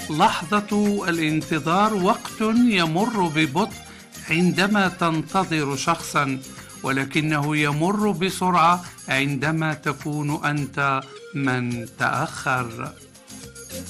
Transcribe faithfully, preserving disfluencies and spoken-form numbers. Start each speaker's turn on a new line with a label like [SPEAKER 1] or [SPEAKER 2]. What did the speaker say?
[SPEAKER 1] لحظة الانتظار وقت يمر ببطء عندما تنتظر شخصا، ولكنه يمر بسرعة عندما تكون أنت من تأخر.